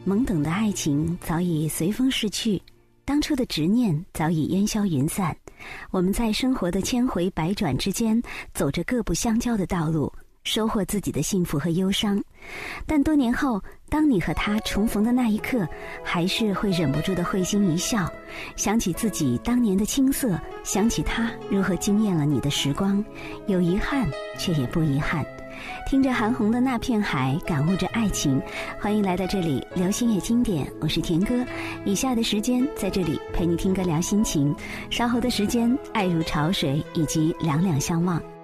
懵懂的爱情早已随风逝去，当初的执念早已烟消云散。我们在生活的千回百转之间，走着各不相交的道路，收获自己的幸福和忧伤。但多年后，当你和他重逢的那一刻，还是会忍不住的会心一笑，想起自己当年的青涩，想起他如何惊艳了你的时光，有遗憾却也不遗憾。听着韩红的那片海，感悟着爱情。欢迎来到这里聊心也经典，我是田哥。以下的时间在这里陪你听歌聊心情，稍后的时间爱如潮水以及两两相望。